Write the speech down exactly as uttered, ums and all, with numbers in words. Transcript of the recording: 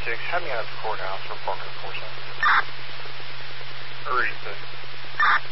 six, have me out at the courthouse for parking enforcement. thirty-six.